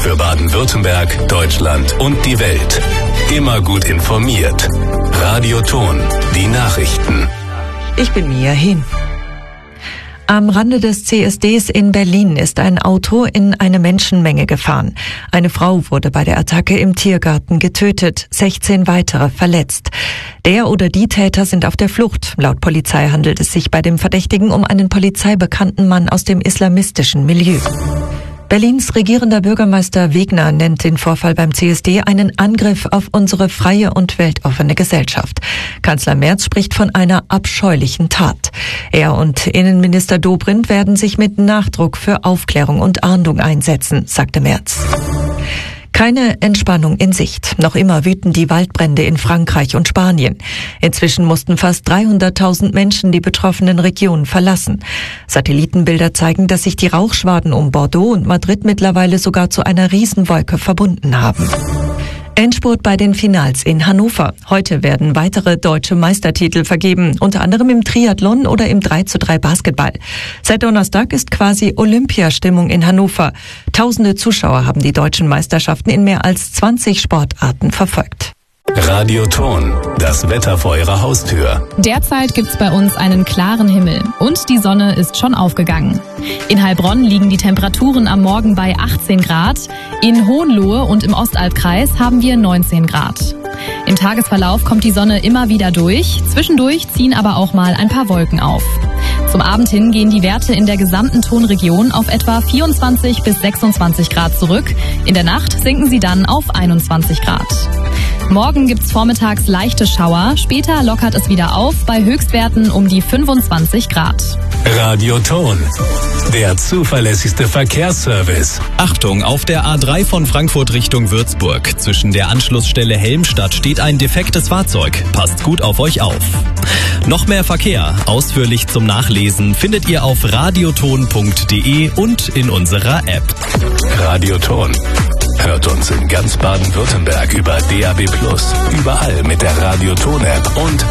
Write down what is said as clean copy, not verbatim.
Für Baden-Württemberg, Deutschland und die Welt. Immer gut informiert. Radioton, die Nachrichten. Ich bin Mia Hin. Am Rande des CSDs in Berlin ist ein Auto in eine Menschenmenge gefahren. Eine Frau wurde bei der Attacke im Tiergarten getötet, 16 weitere verletzt. Der oder die Täter sind auf der Flucht. Laut Polizei handelt es sich bei dem Verdächtigen um einen polizeibekannten Mann aus dem islamistischen Milieu. Berlins regierender Bürgermeister Wegner nennt den Vorfall beim CSD einen Angriff auf unsere freie und weltoffene Gesellschaft. Kanzler Merz spricht von einer abscheulichen Tat. Er und Innenminister Dobrindt werden sich mit Nachdruck für Aufklärung und Ahndung einsetzen, sagte Merz. Keine Entspannung in Sicht. Noch immer wüten die Waldbrände in Frankreich und Spanien. Inzwischen mussten fast 300.000 Menschen die betroffenen Regionen verlassen. Satellitenbilder zeigen, dass sich die Rauchschwaden um Bordeaux und Madrid mittlerweile sogar zu einer Riesenwolke verbunden haben. Endspurt bei den Finals in Hannover. Heute werden weitere deutsche Meistertitel vergeben, unter anderem im Triathlon oder im 3:3 Basketball. Seit Donnerstag ist quasi Olympiastimmung in Hannover. Tausende Zuschauer haben die deutschen Meisterschaften in mehr als 20 Sportarten verfolgt. Radioton, das Wetter vor Ihrer Haustür. Derzeit gibt's bei uns einen klaren Himmel und die Sonne ist schon aufgegangen. In Heilbronn liegen die Temperaturen am Morgen bei 18 Grad. In Hohenlohe und im Ostalbkreis haben wir 19 Grad. Im Tagesverlauf kommt die Sonne immer wieder durch. Zwischendurch ziehen aber auch mal ein paar Wolken auf. Zum Abend hin gehen die Werte in der gesamten Tonregion auf etwa 24 bis 26 Grad zurück. In der Nacht sinken sie dann auf 21 Grad. Morgen gibt's vormittags leichte Schauer, später lockert es wieder auf bei Höchstwerten um die 25 Grad. Radioton, der zuverlässigste Verkehrsservice. Achtung, auf der A3 von Frankfurt Richtung Würzburg. Zwischen der Anschlussstelle Helmstadt steht ein defektes Fahrzeug. Passt gut auf euch auf. Noch mehr Verkehr, ausführlich zum Nachlesen, findet ihr auf radioton.de und in unserer App. Radioton. Hört uns in ganz Baden-Württemberg über DAB+, überall mit der Radioton-App und